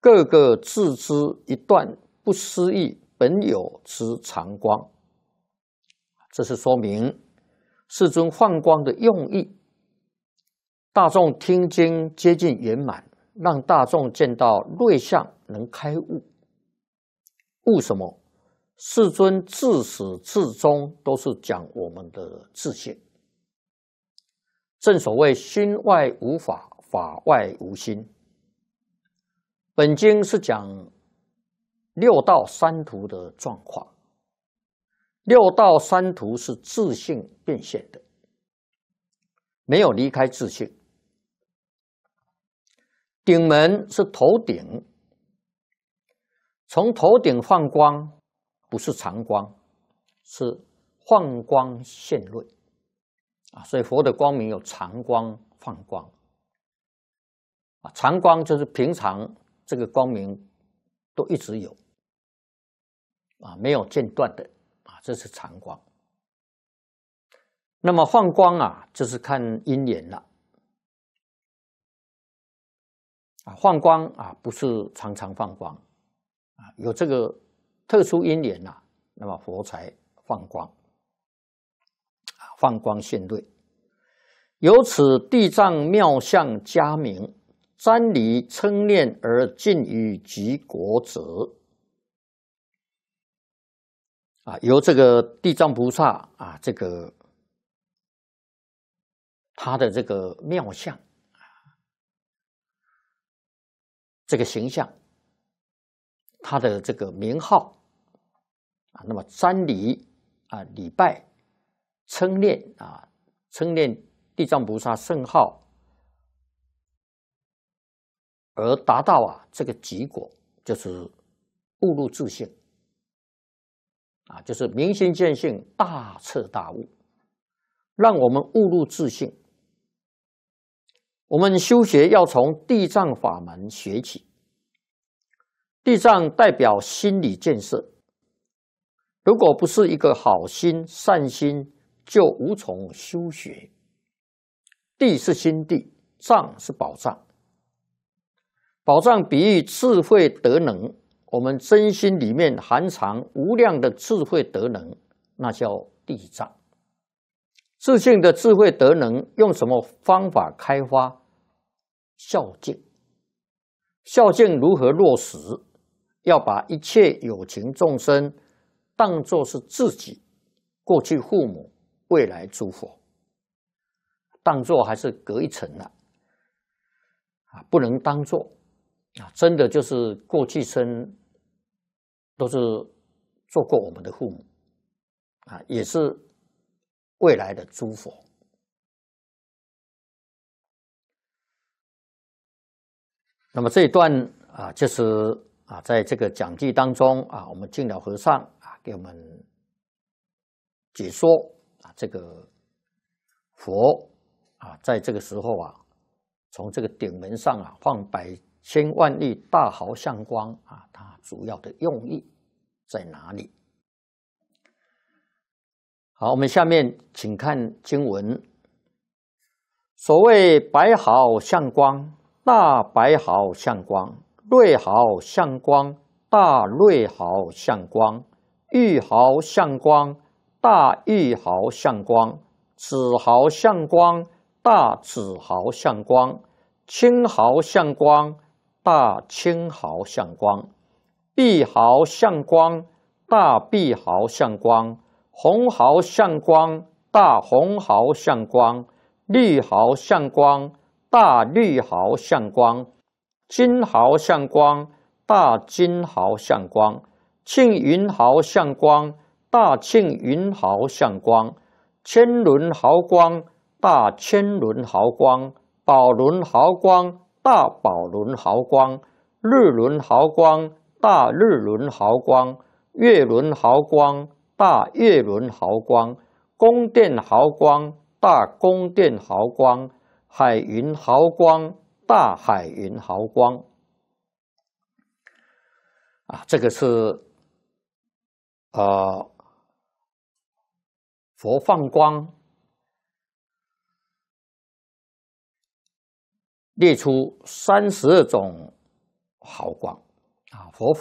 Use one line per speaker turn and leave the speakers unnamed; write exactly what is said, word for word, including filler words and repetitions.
各个自知一段不思议本有之常光。这是说明世尊放光的用意。大众听经接近圆满，让大众见到内相能开悟。悟什么？世尊自始至终都是讲我们的自性。正所谓心外无法，法外无心。本经是讲六道三途的状况。六道三途是自性变现的，没有离开自性。顶门是头顶，从头顶放光，不是常光，是放光现瑞啊。所以佛的光明有常光、放光啊。常光就是平常这个光明都一直有啊，没有间断的啊，这是常光。那么放光啊，就是看因缘了。啊，放光啊，不是常常放光啊，有这个特殊因缘呐，那么佛才放光啊，放光现瑞。由此地藏妙相佳名，瞻礼称念而尽于极国者啊，由这个地藏菩萨啊，这个他的这个妙相。这个形象，他的这个名号啊，那么瞻礼啊，礼拜、称念啊，称念地藏菩萨圣号，而达到啊这个极果，就是悟入自性啊，就是明心见性，大彻大悟，让我们悟入自性。我们修学要从地藏法门学起，地藏代表心理建设，如果不是一个好心善心，就无从修学。地是心地，藏是宝藏，宝藏比喻智慧德能，我们真心里面含藏无量的智慧德能，那叫地藏。自性的智慧德能用什么方法开发？孝敬。孝敬如何落实？要把一切有情众生当作是自己，过去父母，未来诸佛，当作还是隔一层了啊，不能当作啊，真的就是过去生都是做过我们的父母啊，也是未来的诸佛。那么这一段啊，就是啊，在这个讲记当中啊，我们净了和尚啊给我们解说啊，这个佛啊，在这个时候啊，从这个顶门上啊放百千万亿大毫相光啊，它主要的用意在哪里？好，我们下面请看经文。所谓百毫相光，大百毫相光，瑞毫相光，大瑞毫相光，玉毫相光，大玉毫相光，紫毫相光，大紫毫相光，青毫相光，大青毫相光，碧毫相光，大碧毫相光，红毫相光，大红毫相光，绿毫相光，大绿毫相光，金毫相光，大金毫相光，庆云毫相光，大庆云毫相光，千轮毫光，大千轮毫光，宝轮毫光，大宝轮毫光，日轮毫光，大日轮毫光，月轮毫光，大月轮毫光，宫殿毫光，大宫殿毫光，海云毫光，大海云毫光。啊，这个是呃佛放光列出三十二种好广啊！佛